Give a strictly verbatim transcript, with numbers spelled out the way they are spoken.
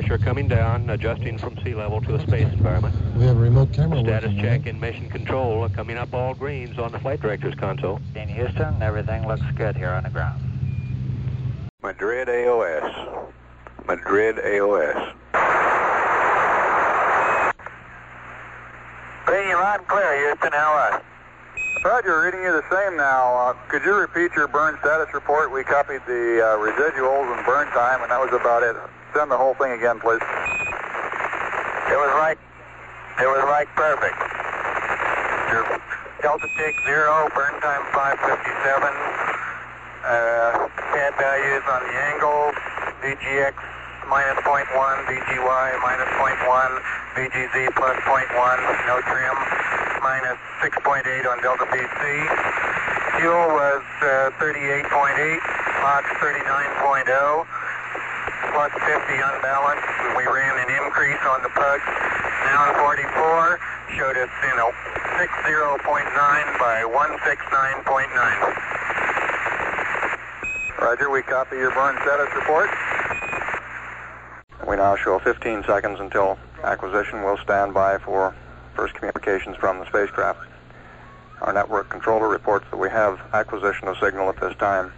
pressure coming down, adjusting from sea level to a space environment. We have a remote camera Status working, check right? in mission control, coming up all greens on the flight director's console. In Houston, everything looks good here on the ground. Madrid A O S. Madrid A O S. Reading you loud and clear, Houston, how are you? Roger, reading you the same now. Uh, could you repeat your burn status report? We copied the uh, residuals and burn time, and that was about it. Send the whole thing again, please. It was right. It was right perfect. Your Delta Tick zero, burn time five fifty-seven. Uh, pad values on the angle, V G X minus zero point one, V G Y minus zero point one, V G Z plus zero point one, no trim, minus six point eight on Delta B C. Fuel was uh, thirty-eight point eight, Mach thirty-nine point oh, plus fifty unbalanced. We ran an increase on the pugs. Down forty-four, showed us in a sixty point nine by one sixty-nine point nine. Roger, we copy your burn status report. We now show fifteen seconds until acquisition. We'll stand by for first communications from the spacecraft. Our network controller reports that we have acquisition of signal at this time.